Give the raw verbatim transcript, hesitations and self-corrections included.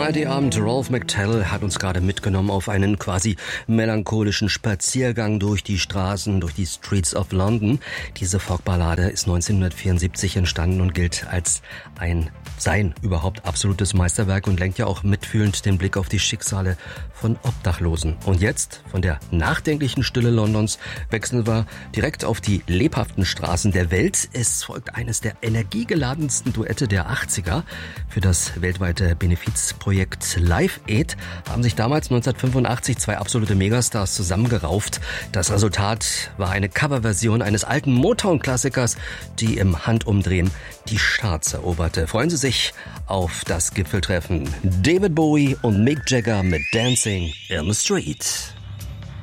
Friday-Abend. Ralph McTell hat uns gerade mitgenommen auf einen quasi melancholischen Spaziergang durch die Straßen, durch die Streets of London. Diese Folkballade ist neunzehnhundertvierundsiebzig entstanden und gilt als ein, sein überhaupt absolutes Meisterwerk und lenkt ja auch mitfühlend den Blick auf die Schicksale von Obdachlosen. Und jetzt, von der nachdenklichen Stille Londons, wechseln wir direkt auf die lebhaften Straßen der Welt. Es folgt eines der energiegeladensten Duette der achtziger. Für das weltweite Benefizprojekt Live Aid haben sich damals neunzehnhundertfünfundachtzig zwei absolute Megastars zusammengerauft. Das Resultat war eine Coverversion eines alten Motown-Klassikers, die im Handumdrehen die Charts eroberte. Freuen Sie sich auf das Gipfeltreffen. David Bowie und Mick Jagger mit Dancing in the Street.